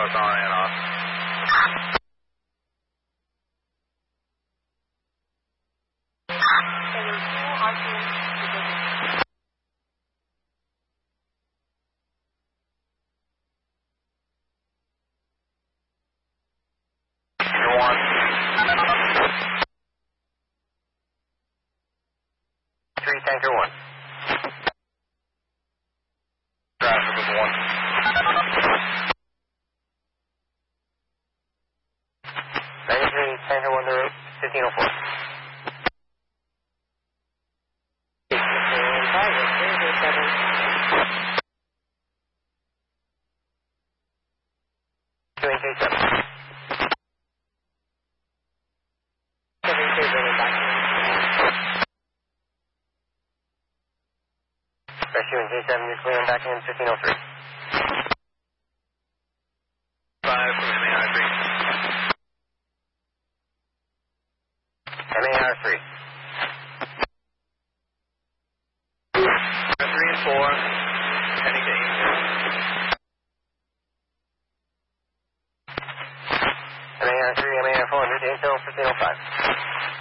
with RN off. Tanker 1. Traffic with 1. Tanker 1 to 1504. Rescue in K7, you're clearing back in 1503. 5 from MAR3. MAR3. 3 and 4, heading to 8. MAR3, MAR4, under to Intel 1505.